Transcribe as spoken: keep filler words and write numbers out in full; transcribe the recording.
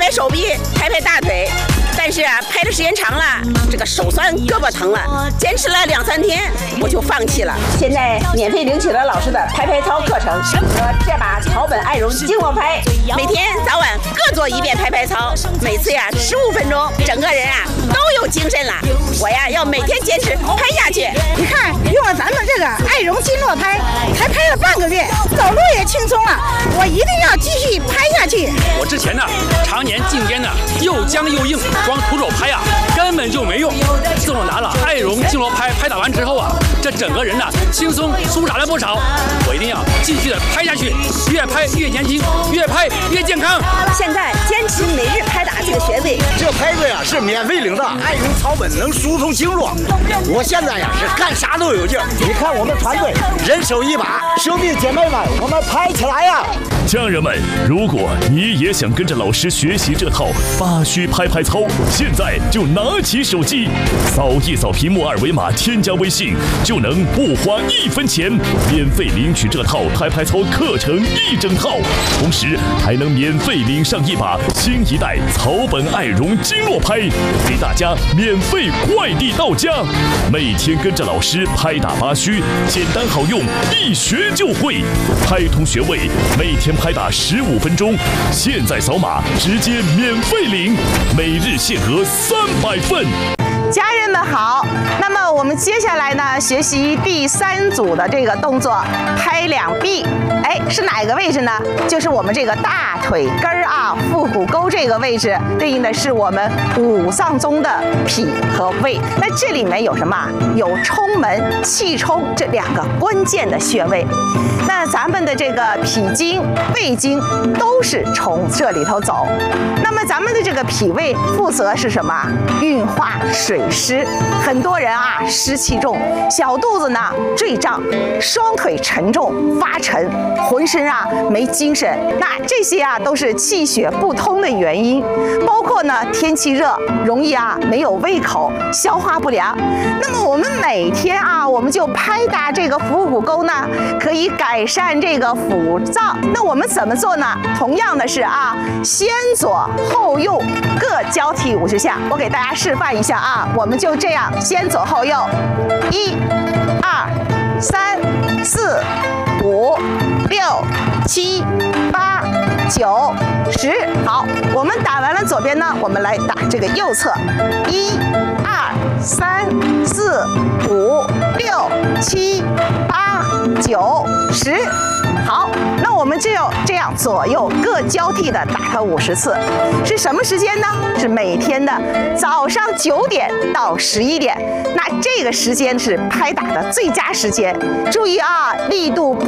拍手臂，拍拍大腿。但是啊，拍的时间长了，这个手酸胳膊疼了，坚持了两三天，我就放弃了。现在免费领取了老师的拍拍操课程，和这把草本爱绒经络拍，每天早晚各做一遍拍拍操，每次呀十五分钟，整个人啊都有精神了。我呀要每天坚持拍下去。 你看，用了咱们这个爱绒经络拍，才拍了半个月，走路也轻松了。我一定要继续拍下去。 我之前呢，常年颈肩呢又僵又硬，光徒手拍啊根本就没用。自从拿了爱绒经络拍拍打完之后啊，这整个人呢轻松舒展了不少。我一定要继续的拍下去，越拍越年轻，越拍越健康。 现在坚持每日拍打这个穴位， 这拍子呀是免费领的，爱绒草本能疏通经络。我现在呀是干啥都有劲儿。你看我们团队人手一把，兄弟姐妹们，我们拍起来呀！ 家人们，如果你也想跟着老师学习这套八虚拍拍操，现在就拿起手机，扫一扫屏幕二维码，添加微信，就能不花一分钱，免费领取这套拍拍操课程一整套，同时还能免费领上一把新一代草本爱绒经络拍，给大家免费快递到家。每天跟着老师拍打八虚，简单好用，一学就会，拍通穴位，每天拍打十五分钟，现在扫码直接免费领，每日限额三百份。 家人们好，那么我们接下来呢，学习第三组的这个动作，拍两臂。哎，是哪个位置呢？就是我们这个大腿根儿啊，腹股沟这个位置，对应的是我们五脏中的脾和胃。那这里面有什么？有冲门、气冲这两个关键的穴位。那咱们的这个脾经、胃经都是从这里头走。那么咱们的这个脾胃负责是什么？运化水湿。很多人啊湿气重，小肚子呢坠胀，双腿沉重发沉，浑身啊没精神。那这些啊都是气血不通的原因。包括呢天气热，容易啊没有胃口，消化不良。那么我们每天啊，我们就拍打这个腹股沟呢，可以改善这个腹胀。那我们怎么做呢？同样的是啊，先左后右各交替五十下。我给大家示范一下啊，我们就这样先左后右，一、二、三、四、五、六、七、八、九、十。好，我们打完了左边呢，我们来打这个右侧，一、二、三、四、五、六、七、八、九、十。好，那我们就要这样左右各交替的打它五十次，是什么时间呢？是每天的早上九点到十一点，那这个时间是拍打的最佳时间。注意啊，力度不